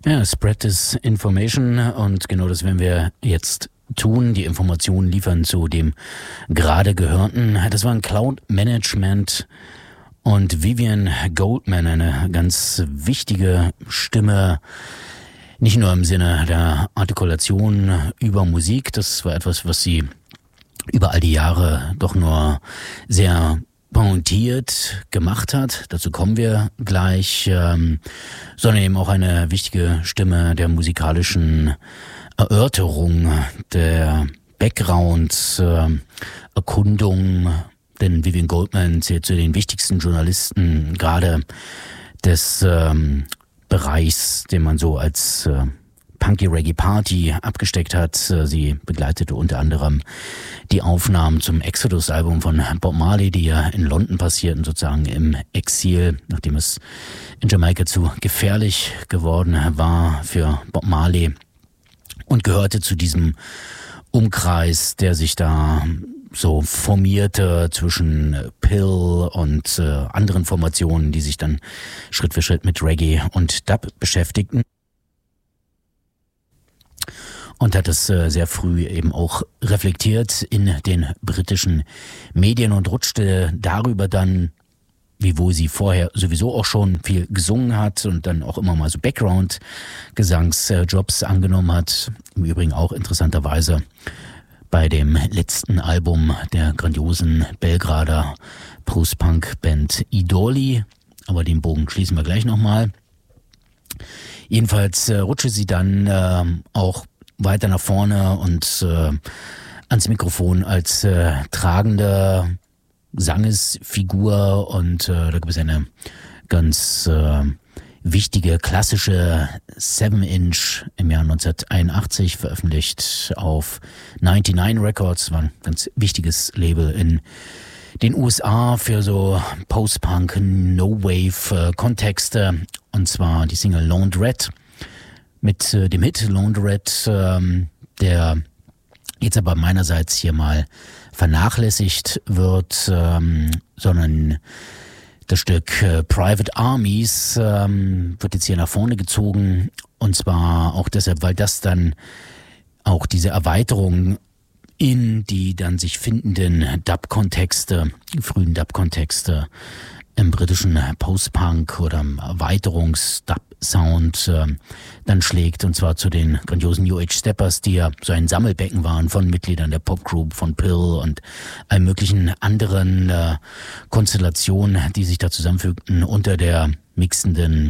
Ja, Spread is Information und genau das werden wir jetzt tun, die Informationen liefern zu dem gerade Gehörten. Das war ein Cloud Management und Vivian Goldman, eine ganz wichtige Stimme, nicht nur im Sinne der Artikulation über Musik, das war etwas, was sie über all die Jahre doch nur sehr pointiert gemacht hat, dazu kommen wir gleich, sondern eben auch eine wichtige Stimme der musikalischen Erörterung, der Background-Erkundung, denn Vivian Goldman zählt zu den wichtigsten Journalisten gerade des Bereichs, den man so als Punky Reggae Party abgesteckt hat. Sie begleitete unter anderem die Aufnahmen zum Exodus-Album von Bob Marley, die ja in London passierten, sozusagen im Exil, nachdem es in Jamaika zu gefährlich geworden war für Bob Marley, und gehörte zu diesem Umkreis, der sich da so formierte zwischen Pill und anderen Formationen, die sich dann Schritt für Schritt mit Reggae und Dub beschäftigten. Und hat es sehr früh eben auch reflektiert in den britischen Medien und rutschte darüber dann, wiewohl sie vorher sowieso auch schon viel gesungen hat und dann auch immer mal so Background-Gesangsjobs angenommen hat. Im Übrigen auch interessanterweise bei dem letzten Album der grandiosen Belgrader Post-Punk-Band Idoli. Aber den Bogen schließen wir gleich nochmal. Jedenfalls rutschte sie dann auch weiter nach vorne und ans Mikrofon als tragende Sangesfigur, und da gibt es eine ganz wichtige klassische 7-Inch im Jahr 1981 veröffentlicht auf 99 Records, war ein ganz wichtiges Label in den USA für so Post-Punk, No-Wave-Kontexte, und zwar die Single Laundrette mit dem Hit Laundrette, der jetzt aber meinerseits hier mal vernachlässigt wird, sondern das Stück Private Armies wird jetzt hier nach vorne gezogen, und zwar auch deshalb, weil das dann auch diese Erweiterung in die dann sich findenden Dub-Kontexte, frühen Dub-Kontexte im britischen Post-Punk oder Erweiterungs-Dub-Sound dann schlägt, und zwar zu den grandiosen New Age Steppers, die ja so ein Sammelbecken waren von Mitgliedern der Popgroup, von Pill und allen möglichen anderen Konstellationen, die sich da zusammenfügten unter der mixenden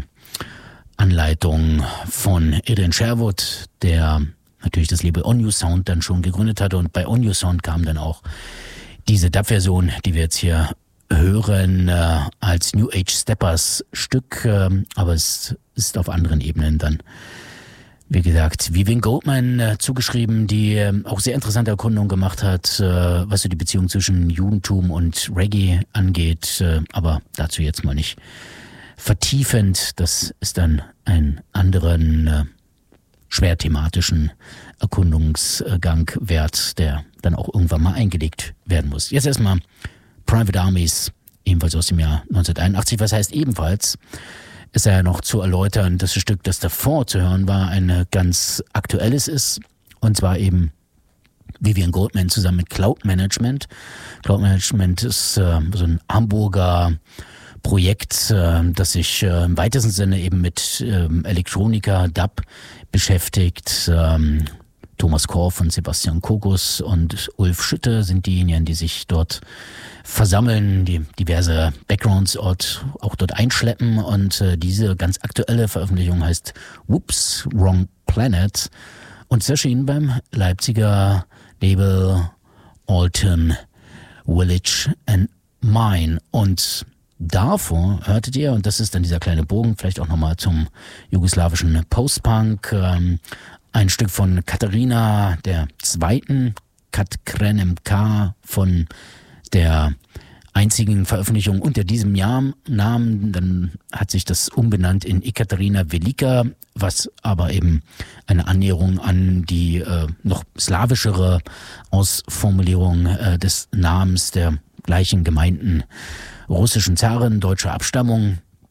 Anleitung von Adrian Sherwood, der natürlich das Label On New Sound dann schon gegründet hatte, und bei On New Sound kam dann auch diese Dub-Version, die wir jetzt hier hören, als New Age Steppers Stück, aber es ist auf anderen Ebenen dann, wie gesagt, Vivian Goldman zugeschrieben, die auch sehr interessante Erkundungen gemacht hat, was so die Beziehung zwischen Judentum und Reggae angeht, aber dazu jetzt mal nicht vertiefend. Das ist dann einen anderen schwer thematischen Erkundungsgang wert, der dann auch irgendwann mal eingelegt werden muss. Jetzt erstmal Private Armies, ebenfalls aus dem Jahr 1981. Was heißt ebenfalls? Ist ja noch zu erläutern, dass das Stück, das davor zu hören war, ein ganz aktuelles ist. Und zwar eben Vivian Goldman zusammen mit Cloud Management. Cloud Management ist so ein Hamburger Projekt, das sich im weitesten Sinne eben mit Elektronika, Dub beschäftigt. Thomas Korff und Sebastian Kokus und Ulf Schütte sind diejenigen, die sich dort versammeln, die diverse Backgrounds auch dort einschleppen, und diese ganz aktuelle Veröffentlichung heißt Whoops, Wrong Planet und ist erschienen beim Leipziger Label Alton Village and Mine. Und davor hörtet ihr, und das ist dann dieser kleine Bogen, vielleicht auch nochmal zum jugoslawischen Post-Punk, ein Stück von Katharina II., Kat Krenem K., von der einzigen Veröffentlichung unter diesem Namen. Dann hat sich das umbenannt in Ekaterina Velika, was aber eben eine Annäherung an die noch slawischere Ausformulierung des Namens der gleichen gemeinten russischen Zarin deutscher Abstammung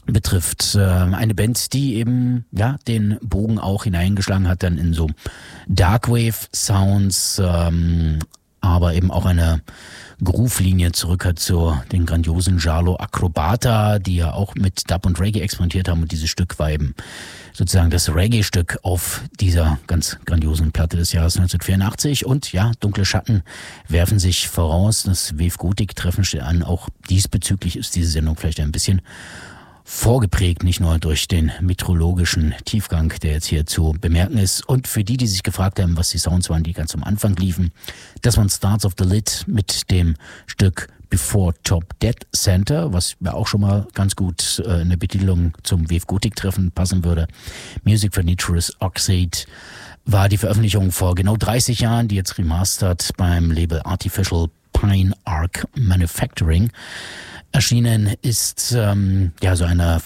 betrifft. Eine Band, die eben ja den Bogen auch hineingeschlagen hat dann in so Darkwave-Sounds, aber eben auch eine Groove-Linie zurück hat zu den grandiosen Giallo Acrobata, die ja auch mit Dub und Reggae experimentiert haben, und dieses Stück war eben sozusagen das Reggae-Stück auf dieser ganz grandiosen Platte des Jahres 1984. Und ja, dunkle Schatten werfen sich voraus, das Wave Gothic-Treffen steht an. Auch diesbezüglich ist diese Sendung vielleicht ein bisschen vorgeprägt, nicht nur durch den meteorologischen Tiefgang, der jetzt hier zu bemerken ist. Und für die sich gefragt haben, was die Sounds waren, die ganz am Anfang liefen, das waren Starts of the Lid mit dem Stück Before Top Dead Center, was ja auch schon mal ganz gut in der Betitelung zum Wave Gothic Treffen passen würde. Music for Nitrous Oxide war die Veröffentlichung vor genau 30 Jahren, die jetzt remastert beim Label Artificial Pine Arc Manufacturing erschienen ist. Ja, so eine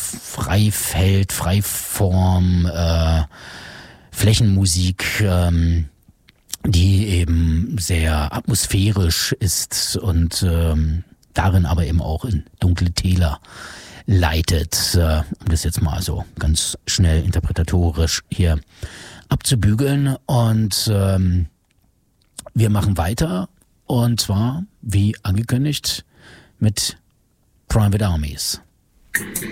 Freiform Flächenmusik, die eben sehr atmosphärisch ist und darin aber eben auch in dunkle Täler leitet, um das jetzt mal so ganz schnell interpretatorisch hier abzubügeln. Und wir machen weiter, und zwar, wie angekündigt, mit Private Armies.